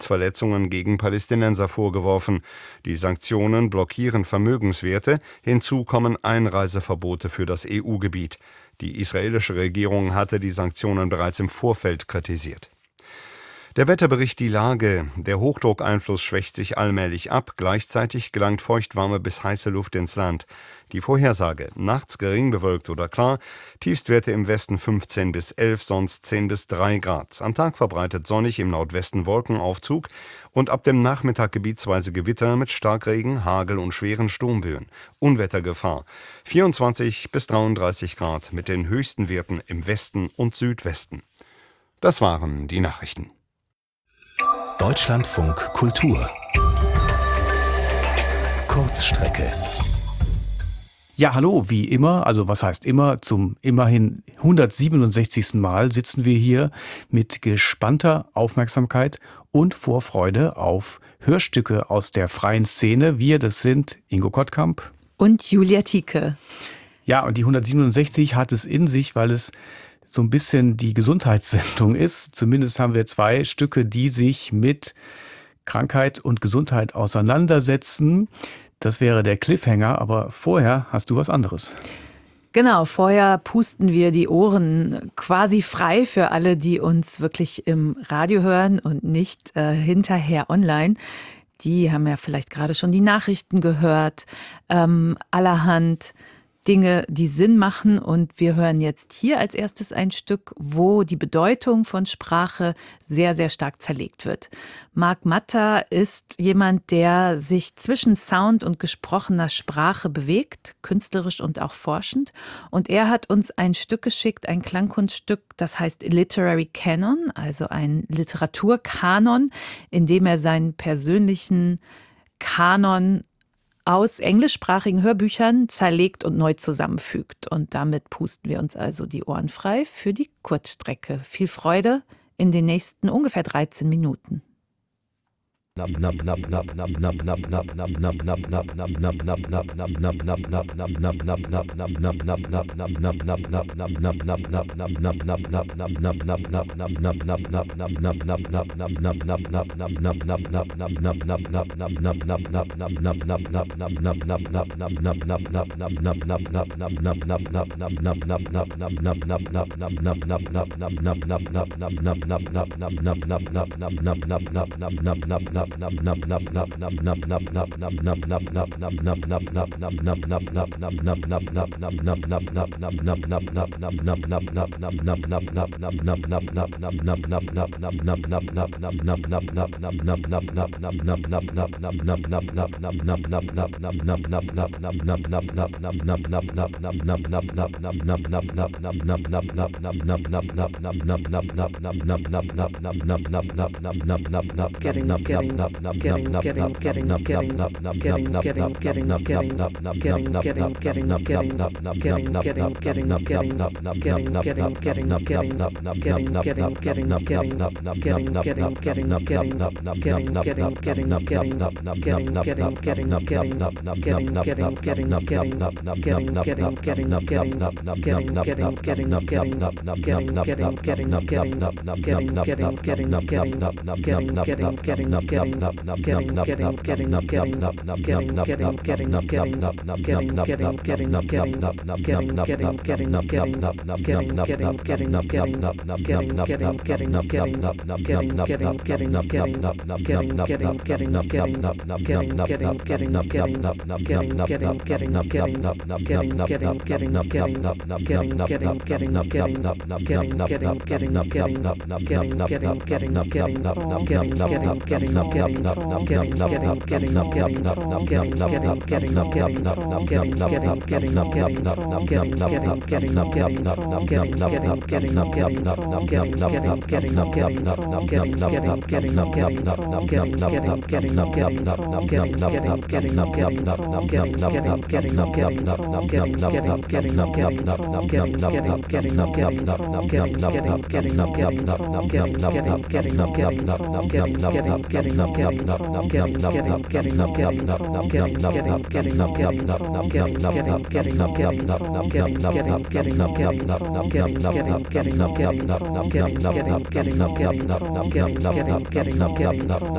Verletzungen gegen Palästinenser vorgeworfen. Die Sanktionen blockieren Vermögenswerte, hinzu kommen Einreiseverbote für das EU-Gebiet. Die israelische Regierung hatte die Sanktionen bereits im Vorfeld kritisiert. Der Wetterbericht die Lage. Der Hochdruckeinfluss schwächt sich allmählich ab. Gleichzeitig gelangt feuchtwarme bis heiße Luft ins Land. Die Vorhersage. Nachts gering bewölkt oder klar. Tiefstwerte im Westen 15 bis 11, sonst 10 bis 3 Grad. Am Tag verbreitet sonnig, im Nordwesten Wolkenaufzug und ab dem Nachmittag gebietsweise Gewitter mit Starkregen, Hagel und schweren Sturmböen. Unwettergefahr. 24 bis 33 Grad mit den höchsten Werten im Westen und Südwesten. Das waren die Nachrichten. Deutschlandfunk Kultur Kurzstrecke. Ja, hallo, wie immer, also was heißt immer, zum immerhin 167. Mal sitzen wir hier mit gespannter Aufmerksamkeit und Vorfreude auf Hörstücke aus der freien Szene. Wir, das sind Ingo Kottkamp und Julia Thieke. Ja, und die 167 hat es in sich, weil es so ein bisschen die Gesundheitssendung ist. Zumindest haben wir 2 Stücke, die sich mit Krankheit und Gesundheit auseinandersetzen. Das wäre der Cliffhanger, aber vorher hast du was anderes. Genau, vorher pusten wir die Ohren quasi frei für alle, die uns wirklich im Radio hören und nicht hinterher online. Die haben ja vielleicht gerade schon die Nachrichten gehört, allerhand Dinge, die Sinn machen, und wir hören jetzt hier als erstes ein Stück, wo die Bedeutung von Sprache sehr, sehr stark zerlegt wird. Mark Matter ist jemand, der sich zwischen Sound und gesprochener Sprache bewegt, künstlerisch und auch forschend, und er hat uns ein Stück geschickt, ein Klangkunststück, das heißt Literary Canon, also ein Literaturkanon, in dem er seinen persönlichen Kanon aus englischsprachigen Hörbüchern zerlegt und neu zusammenfügt. Und damit pusten wir uns also die Ohren frei für die Kurzstrecke. Viel Freude in den nächsten ungefähr 13 Minuten.